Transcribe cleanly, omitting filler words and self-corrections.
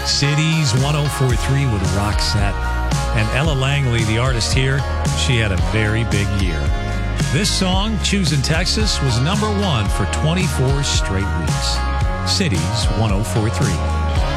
Cities 104.3 with Roxette. And Ella Langley, the artist here, she had a very big year. This song, Choosing Texas, was number 1 for 24 straight weeks. Cities 104.3.